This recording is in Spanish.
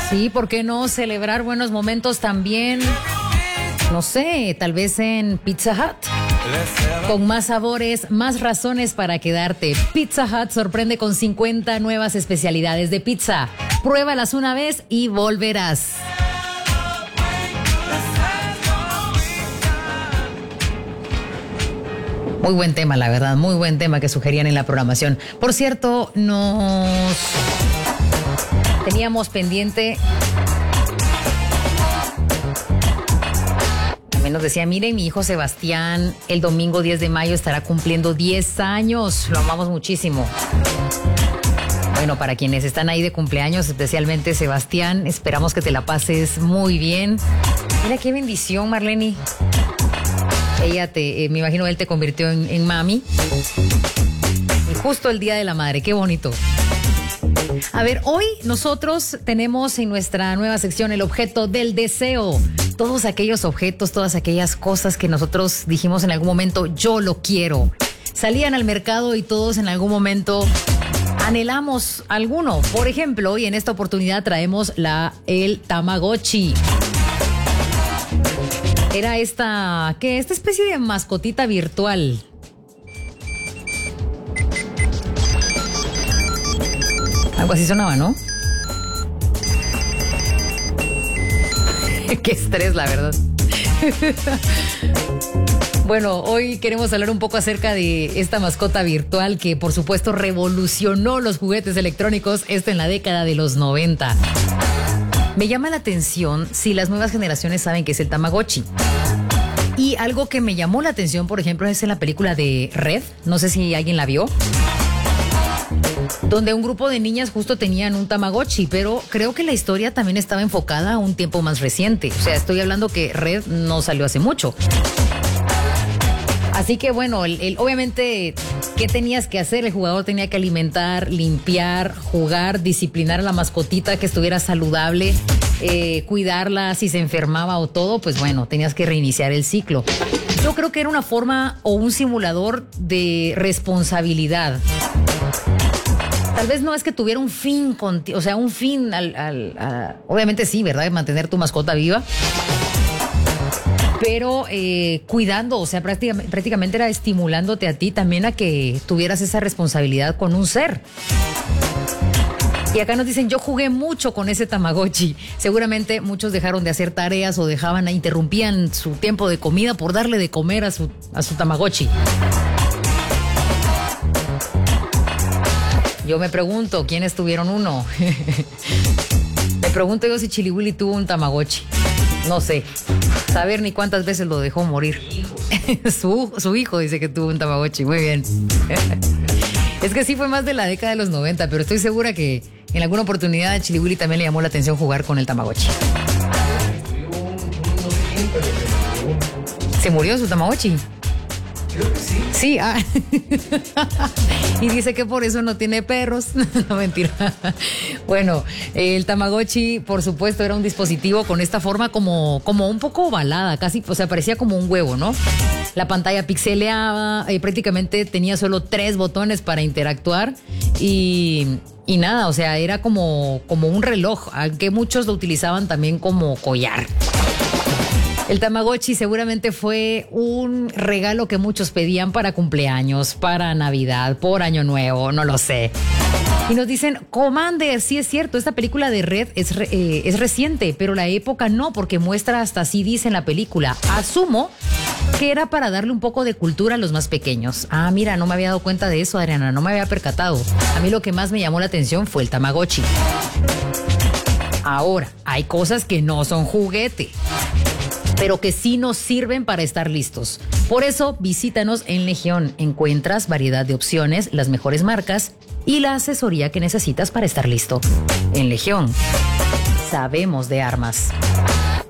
Sí, ¿por qué no celebrar buenos momentos también? No sé, tal vez en Pizza Hut. Con más sabores, más razones para quedarte. Pizza Hut sorprende con 50 nuevas especialidades de pizza. Pruébalas una vez y volverás. Muy buen tema, la verdad, muy buen tema que sugerían en la programación. Por cierto, nos teníamos pendiente. También nos decía, miren, mi hijo Sebastián el domingo 10 de mayo estará cumpliendo 10 años. Lo amamos muchísimo. Bueno, para quienes están ahí de cumpleaños, especialmente Sebastián, esperamos que te la pases muy bien. Mira qué bendición, Marlene. Ella me imagino él te convirtió en mami. Y justo el Día de la Madre, qué bonito. A ver, hoy nosotros tenemos en nuestra nueva sección el objeto del deseo. Todos aquellos objetos, todas aquellas cosas que nosotros dijimos en algún momento, yo lo quiero. Salían al mercado y todos en algún momento anhelamos alguno. Por ejemplo, hoy en esta oportunidad traemos el Tamagotchi. Era esta especie de mascotita virtual. Algo así sonaba, ¿no? Qué estrés, la verdad. Bueno, hoy queremos hablar un poco acerca de esta mascota virtual que, por supuesto, revolucionó los juguetes electrónicos, esto en la década de los 90. Me llama la atención si las nuevas generaciones saben qué es el Tamagotchi. Y algo que me llamó la atención, por ejemplo, es en la película de Red, no sé si alguien la vio, donde un grupo de niñas justo tenían un Tamagotchi, pero creo que la historia también estaba enfocada a un tiempo más reciente. O sea, estoy hablando que Red no salió hace mucho. Así que bueno, obviamente, ¿qué tenías que hacer? El jugador tenía que alimentar, limpiar, jugar, disciplinar a la mascotita, que estuviera saludable, cuidarla si se enfermaba o todo, pues bueno, tenías que reiniciar el ciclo. Yo creo que era una forma o un simulador de responsabilidad. Tal vez no es que tuviera un fin, o sea, un fin obviamente sí, ¿verdad? Mantener tu mascota viva. Pero cuidando, o sea, prácticamente era estimulándote a ti también a que tuvieras esa responsabilidad con un ser. Y acá nos dicen, yo jugué mucho con ese Tamagotchi. Seguramente muchos dejaron de hacer tareas o interrumpían su tiempo de comida por darle de comer a su Tamagotchi. Yo me pregunto, ¿quiénes tuvieron uno? Me pregunto yo si Chili Willy tuvo un Tamagotchi. No sé. Saber ni cuántas veces lo dejó morir. Su hijo dice que tuvo un Tamagotchi. Muy bien. Es que sí fue más de la década de los 90, pero estoy segura que en alguna oportunidad a Chili Willy también le llamó la atención jugar con el Tamagotchi. ¿Se murió su Tamagotchi? Creo que sí. Sí, y dice que por eso no tiene perros. No, mentira. Bueno, el Tamagotchi, por supuesto, era un dispositivo con esta forma como un poco ovalada, casi, o sea, parecía como un huevo, ¿no? La pantalla pixeleaba, prácticamente tenía solo 3 botones para interactuar y nada, o sea, era como un reloj, aunque muchos lo utilizaban también como collar. El Tamagotchi seguramente fue un regalo que muchos pedían para cumpleaños, para Navidad, por Año Nuevo, no lo sé. Y nos dicen, Commander, sí es cierto, esta película de Red es reciente, pero la época no, porque muestra hasta así dice en la película. Asumo que era para darle un poco de cultura a los más pequeños. Ah, mira, no me había dado cuenta de eso, Adriana, no me había percatado. A mí lo que más me llamó la atención fue el Tamagotchi. Ahora, hay cosas que no son juguete, pero que sí nos sirven para estar listos. Por eso, visítanos en Legión. Encuentras variedad de opciones, las mejores marcas y la asesoría que necesitas para estar listo. En Legión, sabemos de armas.